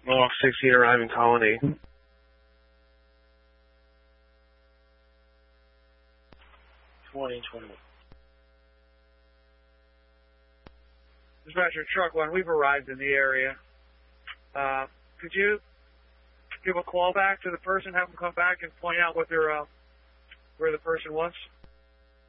Mohawk 16 arriving Colony. Dispatcher, Truck 1, we've arrived in the area. Could you give a call back to the person, have them come back and point out what their where the person was?